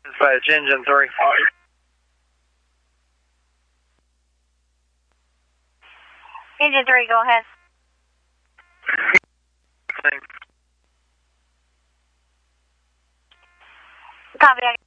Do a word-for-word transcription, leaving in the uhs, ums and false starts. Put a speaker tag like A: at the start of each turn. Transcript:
A: Dispatch, engine three.
B: Engine three, go ahead.
A: Thanks.
B: Copy that.